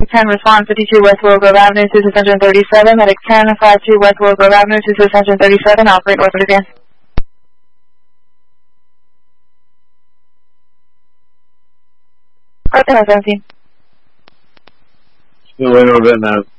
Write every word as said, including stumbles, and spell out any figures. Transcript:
ten, respond fifty-two West Willow Grove Avenue to six hundred thirty-seven. Medic ten, five two West Willow Grove Avenue to six hundred thirty-seven. Operate order again. Or ten seventeen. Still in over that now.